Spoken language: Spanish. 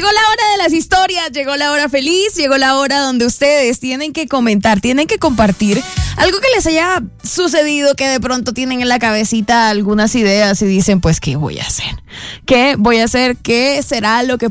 Llegó la hora de las historias, llegó la hora feliz, llegó la hora donde ustedes tienen que comentar, tienen que compartir algo que les haya sucedido, que de pronto tienen en la cabecita algunas ideas y dicen, pues, ¿qué voy a hacer? ¿Qué voy a hacer? ¿Qué será lo que